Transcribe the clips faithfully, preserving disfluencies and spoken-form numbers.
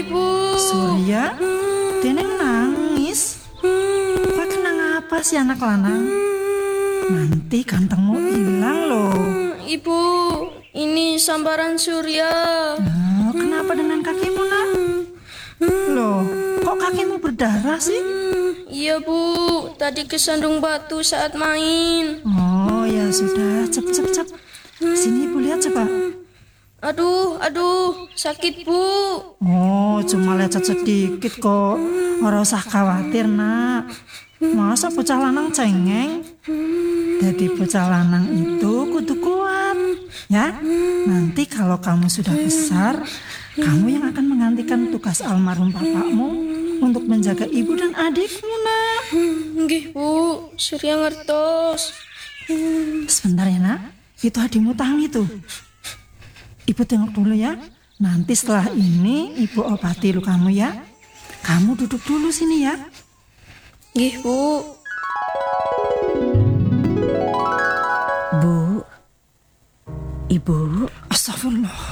Ibu. Surya, dene nangis. Kok kenang apa sih anak lanang? Nanti gantengmu hilang loh. Ibu, ini sambaran Surya. Oh, kenapa dengan kakimu, nak? Loh, kok kakimu berdarah sih? Iya, Bu. Tadi kesandung batu saat main. Oh, ya sudah. Cep, cep, cep. Sini Ibu lihat coba. Aduh, aduh, sakit, Bu. Oh, cuma lecet sedikit kok. Ora usah khawatir, nak. Masa bocah lanang cengeng? Jadi bocah lanang itu kudu kuat. Ya, nanti kalau kamu sudah besar, kamu yang akan menggantikan tugas almarhum bapakmu untuk menjaga ibu dan adikmu, nak. Nggih, Bu. Surya ngertos. Sebentar ya, nak. Itu adikmu tang itu. Ibu tengok dulu ya. Nanti setelah ini ibu obati lukamu ya. Kamu duduk dulu sini ya. Nggih, Bu. Bu. Ibu. Astagfirullah.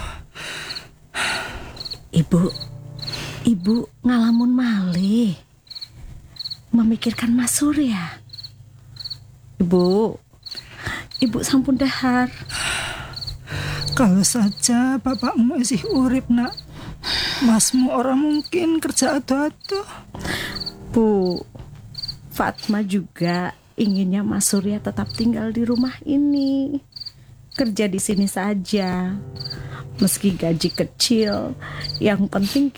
Ibu. Ibu ngalamun malih. Memikirkan Mas Surya. Ibu. Ibu sampun dahar. Kalau saja bapakmu masih urip, nak. Masmu orang mungkin kerja ado-ado. Bu, Fatma juga inginnya Mas Surya tetap tinggal di rumah ini. Kerja di sini saja. Meski gaji kecil, yang penting